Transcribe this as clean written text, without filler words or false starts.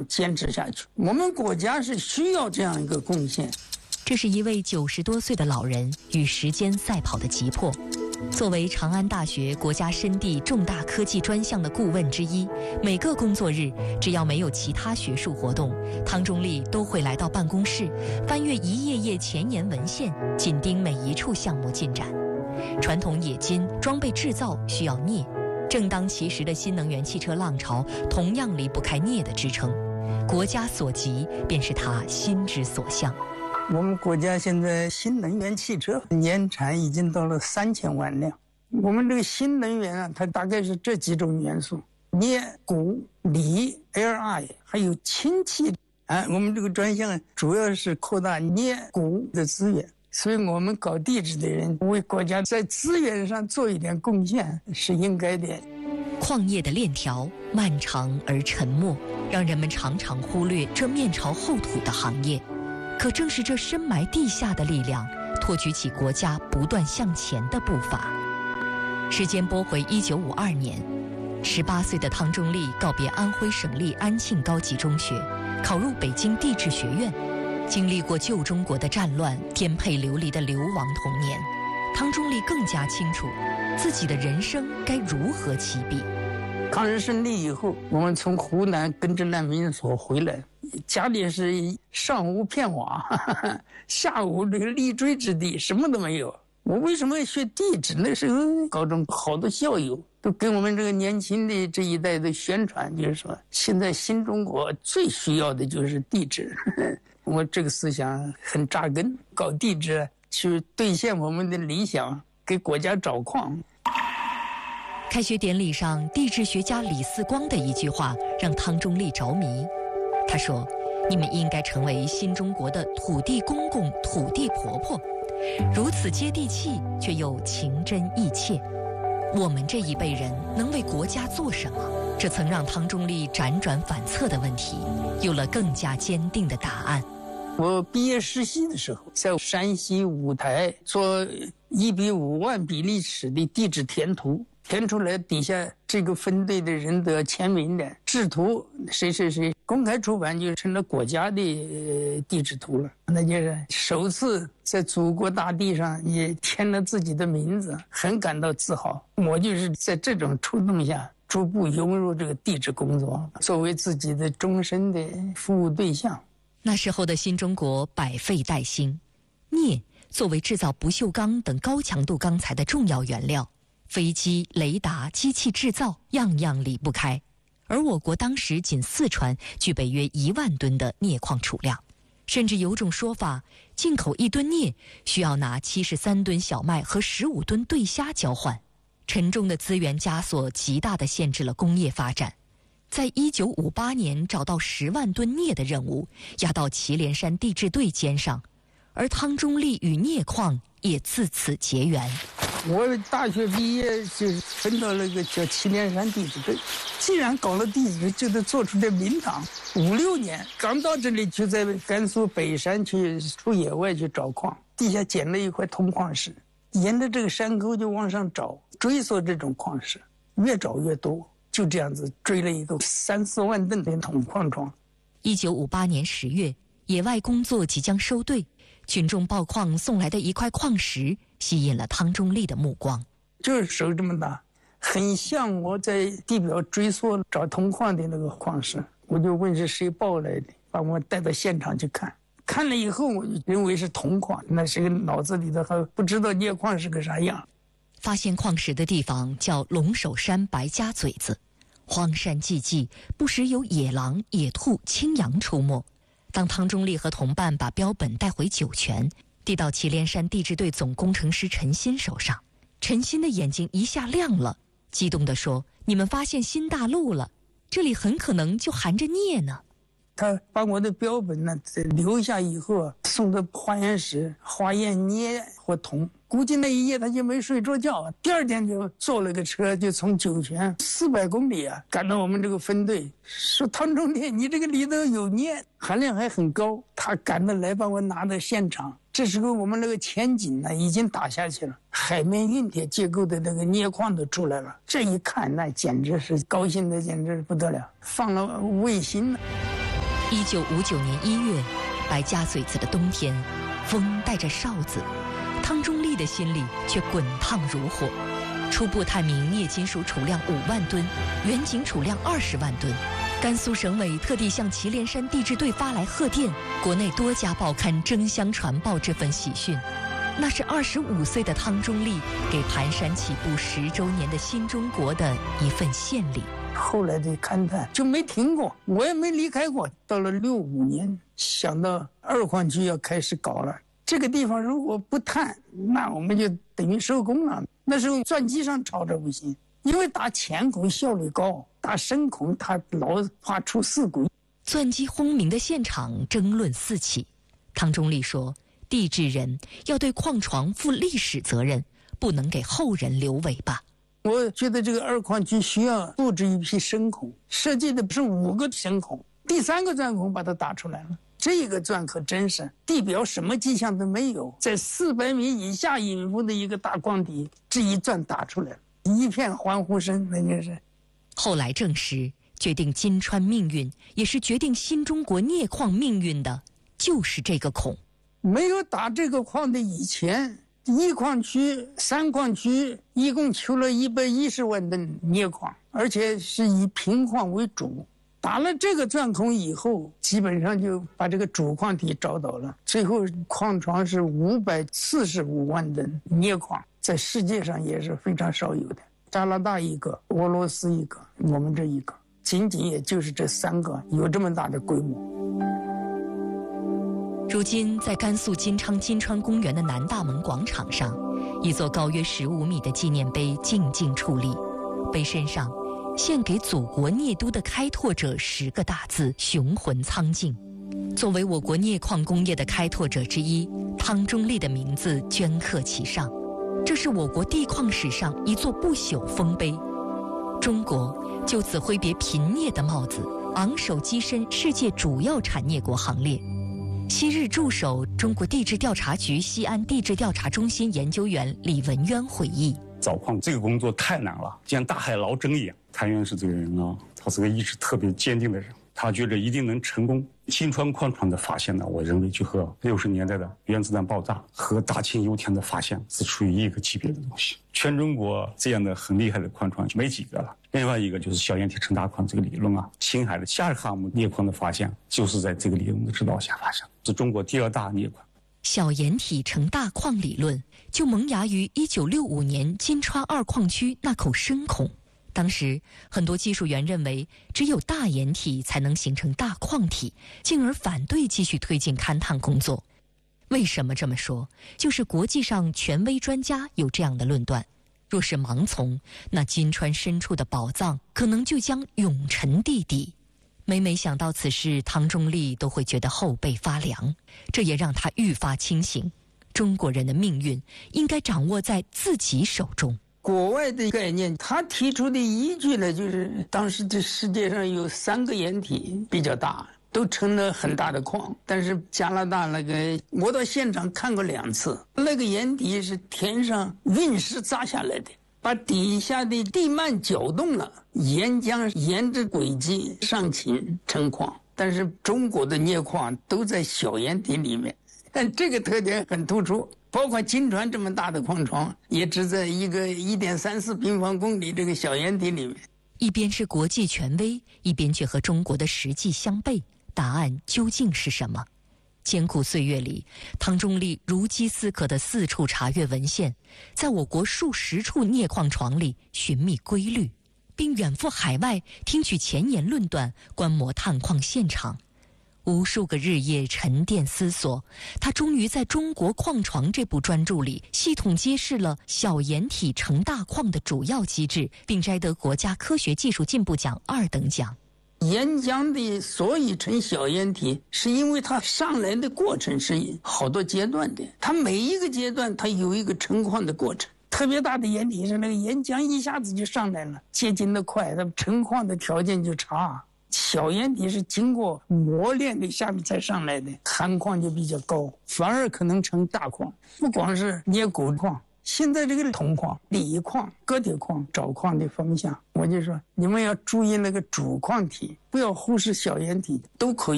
坚持下去。我们国家是需要这样一个贡献。 这是一位90多岁的老人与时间赛跑的急迫。作为长安大学国家深地重大科技专项的顾问之一，每个工作日只要没有其他学术活动，汤中立都会来到办公室，翻阅一页页前沿文献，紧盯每一处项目进展。传统冶金装备制造需要镍，正当其时的新能源汽车浪潮同样离不开镍的支撑。国家所急，便是他心之所向。 我们国家现在新能源汽车年产已经到了3000万辆。我们这个新能源啊，它大概是这几种元素：镍、钴、锂、Li， 还有氢气。我们这个专项主要是扩大镍、钴的资源，所以我们搞地质的人为国家在资源上做一点贡献是应该的。 矿业的链条漫长而沉默，让人们常常忽略这面朝后土的行业。可正是这深埋地下的力量，托举起国家不断向前的步伐。时间拨回1952年，18岁的汤中立告别安徽省立安庆高级中学，考入北京地质学院。经历过旧中国的战乱、颠沛流离的流亡童年，汤中立更加清楚自己的人生该如何起笔。 抗日胜利以后，我们从湖南跟着难民所回来，家里是上无片瓦，下无这个立锥之地，什么都没有。我为什么要学地质？那时候高中好多校友都给我们这个年轻的这一代的宣传，就是说现在新中国最需要的就是地质。我这个思想很扎根，搞地质去兑现我们的理想，给国家找矿。 开学典礼上，地质学家李四光的一句话让汤中立着迷。他说：“你们应该成为新中国的土地公公、土地婆婆，如此接地气，却又情真意切。我们这一辈人能为国家做什么？”这曾让汤中立辗转反侧的问题，有了更加坚定的答案。 我毕业实习的时候，在山西五台做1:5万比例尺的地质填图，填出来底下这个分队的人的签名的制图谁谁谁，公开出版就成了国家的地质图了。那就是首次在祖国大地上也填了自己的名字，很感到自豪。我就是在这种触动下逐步融入这个地质工作，作为自己的终身的服务对象。 那时候的新中国百废待兴，镍作为制造不锈钢等高强度钢材的重要原料，飞机、雷达、机器制造样样离不开。而我国当时仅四川具备约1万吨的镍矿储量，甚至有种说法，进口1吨镍需要拿73吨小麦和15吨对虾交换。沉重的资源枷锁极大地限制了工业发展。在1958年找到10万吨镍的任务压到祁连山地质队肩上，而汤中立与镍矿也自此结缘。 我大学毕业就分到了一个叫祁连山地质队，既然搞了地质，就得做出点名堂。5、6年刚到这里，就在甘肃北山去出野外去找矿，地下捡了一块铜矿石，沿着这个山沟就往上找，追索这种矿石，越找越多。就这样子追了一个3、4万吨的铜矿桩。 1958年10月，野外工作即将收队，群众报矿送来的一块矿石吸引了汤中立的目光。 就是手这么大，很像我在地表追索找铜矿的那个矿石。我就问是谁抱来的，把我带到现场去看。看了以后，我就认为是铜矿，那是个脑子里头还不知道镍矿是个啥样。 发现矿石的地方叫龙首山白家嘴子，荒山寂寂，不时有野狼、野兔、青羊出没。当汤中立和同伴把标本带回酒泉，递到祁连山地质队总工程师陈新手上，陈新的眼睛一下亮了，激动地说：“你们发现新大陆了，这里很可能就含着镍呢。” 他把我的标本呢留下以后，送到化验室化验镍或铜。估计那一夜他就没睡着觉，第二天就坐了个车，就从酒泉400公里赶到我们这个分队，说汤中立，你这个里头有镍，含量还很高。他赶得来把我拿到现场，这时候我们那个前井呢已经打下去了，海绵硬铁结构的那个镍矿都出来了。这一看，那简直是高兴的简直不得了，放了卫星了。 1959年1月，白家嘴子的冬天，风带着哨子，汤中立的心里却滚烫如火。初步探明镍金属储量5万吨，远景储量20万吨。甘肃省委特地向祁连山地质队发来贺电，国内多家报刊争相传报这份喜讯。那是25岁的汤中立给盘山起步10周年的新中国的一份献礼。 后来的勘探就没停过，我也没离开过。到了65年，想到2矿区要开始搞了，这个地方如果不探，那我们就等于收工了。那时候钻机上吵着不行，因为打浅孔效率高，打深孔它老怕出事故。 钻机轰鸣的现场争论四起。汤中立说，地质人要对矿床负历史责任，不能给后人留尾巴。 我觉得这个2矿区需要布置一批深孔，设计的是5个深孔，第3个钻孔把它打出来了。这个钻可真是地表什么迹象都没有，在400米以下隐伏的一个大矿底，这一钻打出来了，一片欢呼声，那就是。 后来证实，决定金川命运，也是决定新中国镍矿命运的，就是这个孔。 没有打这个矿的以前，1矿区、3矿区一共求了110万吨镍矿，而且是以平矿为主。打了这个钻孔以后，基本上就把这个主矿体找到了。最后矿床是545万吨镍矿，在世界上也是非常少有的。加拿大一个，俄罗斯一个，我们这一个，仅仅也就是这3个有这么大的规模。 如今，在甘肃金昌金川公园的南大门广场上，一座高约15米的纪念碑静静矗立，碑身上献给祖国镍都的开拓者10个大字雄浑苍劲。作为我国镍矿工业的开拓者之一，汤中立的名字镌刻其上。这是我国地矿史上一座不朽丰碑。中国就此挥别贫镍的帽子，昂首跻身世界主要产业国行列。昔日驻守中国地质调查局西安地质调查中心研究员李文渊回忆， 找矿这个工作太难了，就像大海捞针一样。谭院士这个人啊，他是个意志特别坚定的人，他觉得一定能成功。金川矿床的发现呢，我认为就和60年代的原子弹爆炸和大庆油田的发现是处于一个级别的东西。全中国这样的很厉害的矿床就没几个了。另外一个就是小岩体成大矿这个理论啊，青海的夏尔哈姆镍矿的发现就是在这个理论的指导下发生，是中国第2大镍矿。 小岩体成大矿理论就萌芽于1965年金川2矿区那口深孔。当时很多技术员认为只有大岩体才能形成大矿体，进而反对继续推进勘探工作。为什么这么说？就是国际上权威专家有这样的论断，若是盲从，那金川深处的宝藏可能就将永沉地底。每每想到此事，汤中立都会觉得后背发凉，这也让他愈发清醒，中国人的命运应该掌握在自己手中。 国外的概念，他提出的依据呢，就是当时这世界上有3个岩体比较大，都成了很大的矿。但是加拿大那个，我到现场看过2次，那个岩体是天上陨石砸下来的，把底下的地幔搅动了，岩浆沿着轨迹上侵成矿。但是中国的镍矿都在小岩体里面，但这个特点很突出。包括金川这么大的矿床，也只在一个1.34平方公里这个小岩体里面。 一边是国际权威，一边却和中国的实际相悖，答案究竟是什么？艰苦岁月里，汤中立如饥似渴地四处查阅文献，在我国数10处镍矿床里寻觅规律，并远赴海外听取前沿论断，观摩探矿现场。无数个日夜沉淀思索，他终于在《中国矿床》这部专著里系统揭示了小岩体成大矿的主要机制，并摘得国家科学技术进步奖2等奖。 岩浆的所以成小岩体，是因为它上来的过程是好多阶段的，它每一个阶段它有一个成矿的过程。特别大的岩体是那个岩浆一下子就上来了，结晶的快，它成矿的条件就差。小岩体是经过磨练的下面才上来的，含矿就比较高，反而可能成大矿。不光是镍钴矿，现在这个铜矿、锂矿、铬铁矿找矿的方向，我就说你们要注意那个主矿体，不要忽视小岩体，都可以